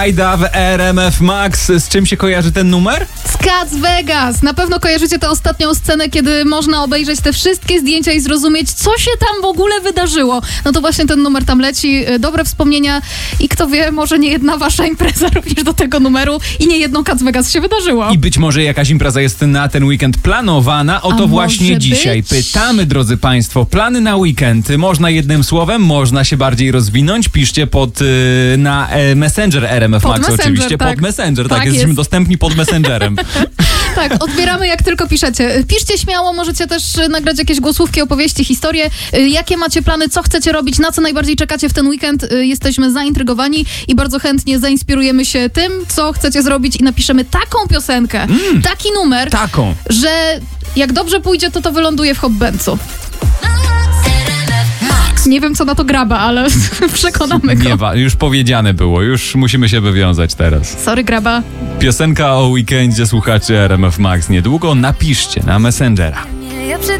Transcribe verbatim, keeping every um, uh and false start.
Ajda w R M F Max. Z czym się kojarzy ten numer? Z Cats Vegas. Na pewno kojarzycie tę ostatnią scenę, kiedy można obejrzeć te wszystkie zdjęcia i zrozumieć, co się tam w ogóle wydarzyło. No to właśnie ten numer tam leci. Dobre wspomnienia i kto wie, może nie jedna wasza impreza również do tego numeru i nie jedno Cats Vegas się wydarzyło. I być może jakaś impreza jest na ten weekend planowana. O to A właśnie może dzisiaj być? pytamy, drodzy państwo. Plany na weekend. Można jednym słowem, można się bardziej rozwinąć. Piszcie pod, y, na e, Messenger R M F Pod Max Messenger, oczywiście. tak. Pod Messenger, tak. Tak Jesteśmy jest. dostępni pod Messengerem. Tak, odbieramy jak tylko piszecie. Piszcie śmiało, możecie też y, nagrać jakieś głosówki, opowieści, historie. Y, jakie macie plany, co chcecie robić, na co najbardziej czekacie w ten weekend. Y, jesteśmy zaintrygowani i bardzo chętnie zainspirujemy się tym, co chcecie zrobić i napiszemy taką piosenkę, Mm. taki numer, Taką. że jak dobrze pójdzie, to to wyląduje w Hot-Bencu. Nie wiem, co na to Graba, ale przekonamy go. Nie, wa- już powiedziane było. Już musimy się wywiązać teraz. Sorry, Graba. Piosenka o weekendzie słuchaczy R M F Max niedługo. Napiszcie na Messengera. Ja przed